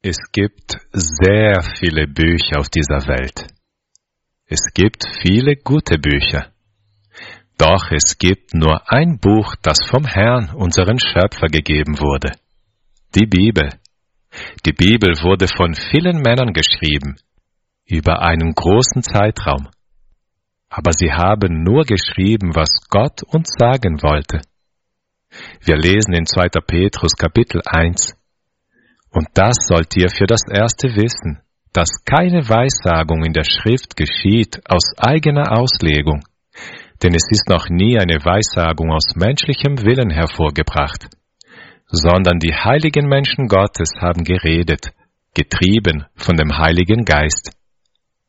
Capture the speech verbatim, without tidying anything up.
Es gibt sehr viele Bücher auf dieser Welt. Es gibt viele gute Bücher. Doch es gibt nur ein Buch, das vom Herrn, unseren Schöpfer, gegeben wurde. Die Bibel. Die Bibel wurde von vielen Männern geschrieben, über einen großen Zeitraum. Aber sie haben nur geschrieben, was Gott uns sagen wollte. Wir lesen in zweiter Petrus Kapitel eins. Und das sollt ihr für das Erste wissen, dass keine Weissagung in der Schrift geschieht aus eigener Auslegung, denn es ist noch nie eine Weissagung aus menschlichem Willen hervorgebracht, sondern die heiligen Menschen Gottes haben geredet, getrieben von dem Heiligen Geist.